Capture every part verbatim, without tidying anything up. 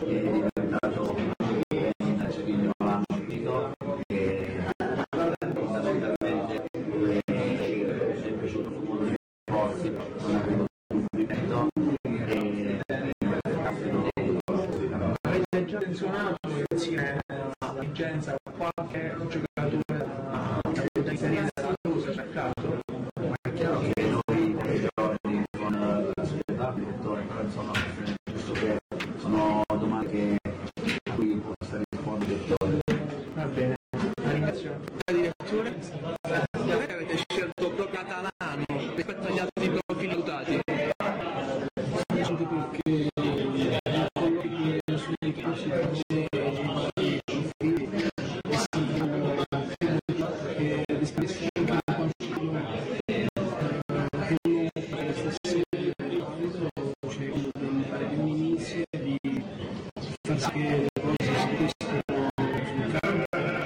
è diventato in Cerignola e fondamentalmente è sempre piaciuto il futuro dei forzi, non avevo un movimento e avete già menzionato insieme a Vicenza qualche giocatore da inserire nella rosa per caso? è chiaro che noi nei giorni con la società, il direttore, però insomma giusto che sono domande che a cui possa rispondere il direttore. Va bene, la ringrazio. La direzione? Perché avete scelto proprio Catalano rispetto agli altri profili votati? Semplicemente perché i colloqui sulle cose che rispetto anche qualcuno che non fosse cioè di fare degli inizi di far sì che le cose si discutano sul campo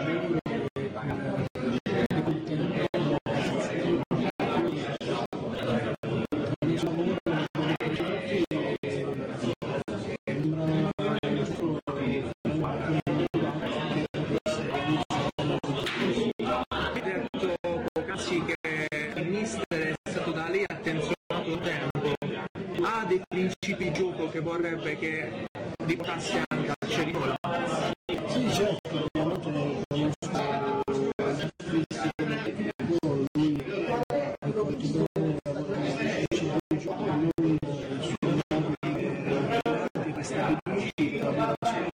ha dei principi di gioco che vorrebbe che riportassi anche a Cerignola? Sì, certo, ovviamente conosco le caratteristiche del gol, lui è coltivato nei cinque giochi, lui suona di questa riuscita,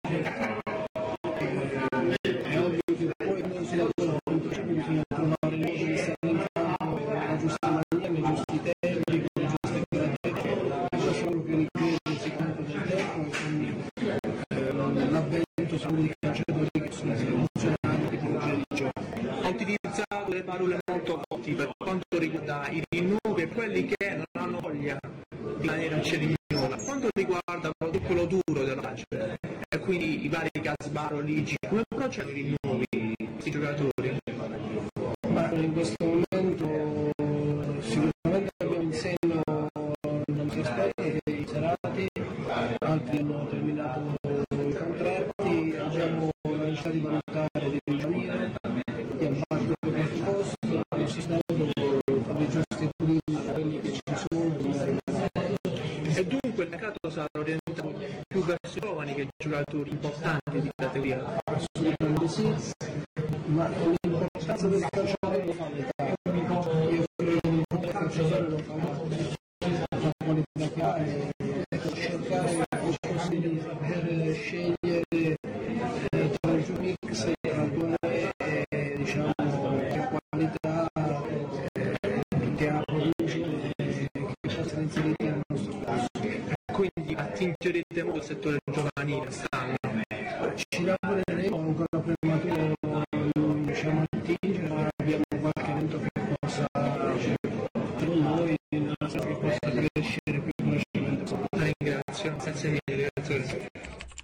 è ovvio che poi non si lavora con il principio, bisogna trovare il modo di stare in campo, la giusta maniera, i giusti tempi, con le giuste caratteristiche, solo che richiede si conta del tempo e quindi l'avvento sono dei calciatori che sono emozionanti di tipologia di gioco. Ha utilizzato le parole molto forti per quanto riguarda i rinnovi e quelli che non hanno voglia di rimanere a Cerignola. Per quanto riguarda quello duro della pace e quindi i vari Casbaro, Ligi, come procedano i rinnovi questi giocatori? Ma in questo momento sicuramente abbiamo in seno la nostra esperta che i Serati, altri hanno terminato i contratti, abbiamo la necessità di valutare di rimanere, di abbattere il presupposto, allo stesso tempo fare i giusti equilibri quelli che ci sono. E dunque il mercato sarà orientato più verso i giovani che giocatori importanti di categoria? Assolutamente sì, ma l'importanza del calciatore lo fa l'età. Io credo che l'importanza del calciatore lo fa la qualità che ha e cercare il possibile per scegliere tra il mix tra due diciamo che qualità che ha origine che possa inserire nel nostro corso. Quindi attingerete molto il settore giovanile quest'anno? Ci lavoreremo ancora prematuro, non riusciamo a attingere, ma abbiamo qualche evento che possa per noi che possa crescere più velocemente. La ringrazio, grazie mille.